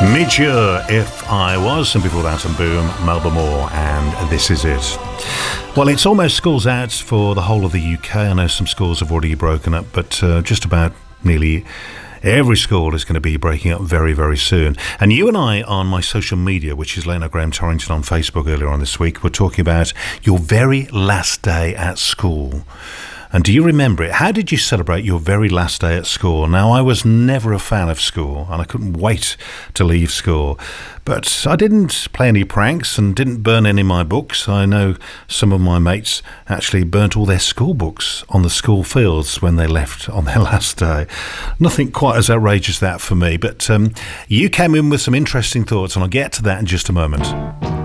Meteor, If I Was, and before that, and boom, Melba Moore, and This Is It. Well, it's almost schools out for the whole of the UK. I know some schools have already broken up, but just about nearly every school is going to be breaking up very, very soon. And you and I, on my social media, which is Lena Graham Torrington on Facebook earlier on this week, were talking about your very last day at school. And do you remember it? How did you celebrate your very last day at school? Now, I was never a fan of school, and I couldn't wait to leave school. But I didn't play any pranks and didn't burn any of my books. I know some of my mates actually burnt all their school books on the school fields when they left on their last day. Nothing quite as outrageous as that for me. But you came in with some interesting thoughts, and I'll get to that in just a moment.